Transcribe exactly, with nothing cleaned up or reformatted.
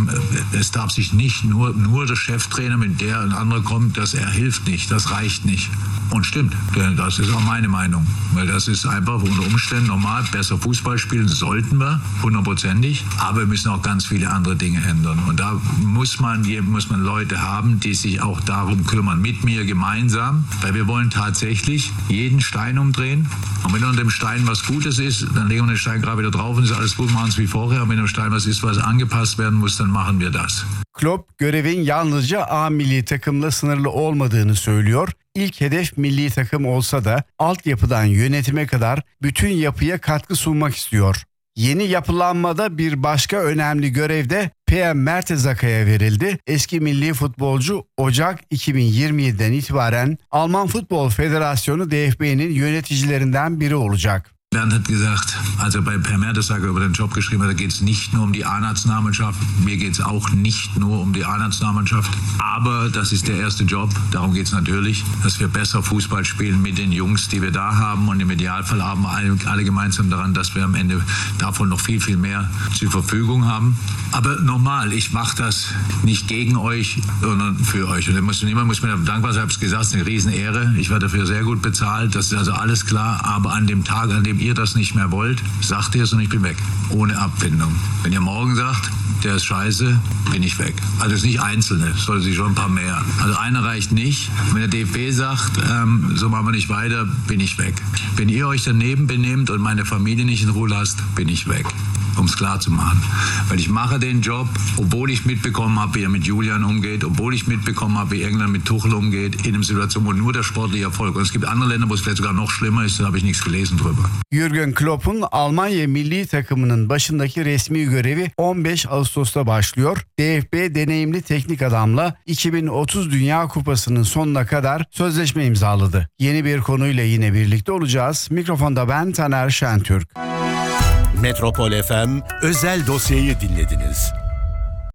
ähm, es darf sich nicht nur, nur der Cheftrainer, mit der ein anderer kommt, dass er hilft nicht, das reicht nicht. Und stimmt, das ist auch meine Meinung, weil das ist einfach unter Umständen normal, besser Fußball spielen sollten wir, hundertprozentig, aber wir müssen auch ganz viele andere Dinge ändern. Und da muss man, muss man Leute haben, die sich auch darum kümmern, mit mir gemeinsam, weil wir wollen tatsächlich jeden Stein umdrehen. Und wenn unter dem Stein was Gutes ist, dann legen wir den Stein gerade wieder drauf und ist alles gut, machen es wie vorher. Und wenn unter dem Stein was ist, was angepasst werden muss, dann machen wir das. Klopp görevin yalnızca A milli takımla sınırlı olmadığını söylüyor. İlk hedef milli takım olsa da altyapıdan yönetime kadar bütün yapıya katkı sunmak istiyor. Yeni yapılanmada bir başka önemli görev de P M Mertesacker'e verildi. Eski milli futbolcu Ocak iki bin yirmi yediden itibaren Alman Futbol Federasyonu D F B'nin yöneticilerinden biri olacak. Bernd hat gesagt, als er bei Per Mertesacker über den Job geschrieben hat, da geht es nicht nur um die A-Nationalmannschaft, mir geht es auch nicht nur um die A-Nationalmannschaft, aber das ist der erste Job, darum geht es natürlich, dass wir besser Fußball spielen mit den Jungs, die wir da haben und im Idealfall haben wir alle, alle gemeinsam daran, dass wir am Ende davon noch viel, viel mehr zur Verfügung haben. Aber nochmal, ich mache das nicht gegen euch, sondern für euch. Und da muss, niemand muss mir dankbar sein, ich habe es gesagt, es ist eine Riesenehre, ich werde dafür sehr gut bezahlt, das ist also alles klar, aber an dem Tag, an dem ihr das nicht mehr wollt, sagt ihr es und ich bin weg. Ohne Abfindung. Wenn ihr morgen sagt, der ist scheiße, bin ich weg. Also es ist nicht Einzelne, es sollte sich schon ein paar mehr. Also einer reicht nicht. Wenn der D F B sagt, ähm, so machen wir nicht weiter, bin ich weg. Wenn ihr euch daneben benehmt und meine Familie nicht in Ruhe lasst, bin ich weg. Um es klar zu machen. Weil ich mache den Job, obwohl ich mitbekommen habe, wie er mit Julian umgeht, obwohl ich mitbekommen habe, wie England mit Tuchel umgeht, in einer Situation, wo nur der sportliche Erfolg. Und es gibt andere Länder, wo es vielleicht sogar noch schlimmer ist, da habe ich nichts gelesen drüber. Jürgen Klopp'un Almanya milli takımının başındaki resmi görevi on beş Ağustos'ta başlıyor. D F B deneyimli teknik adamla iki bin otuz Dünya Kupası'nın sonuna kadar sözleşme imzaladı. Yeni bir konuyla yine birlikte olacağız. Mikrofonda ben Taner Şentürk. Metropol F M özel dosyayı dinlediniz.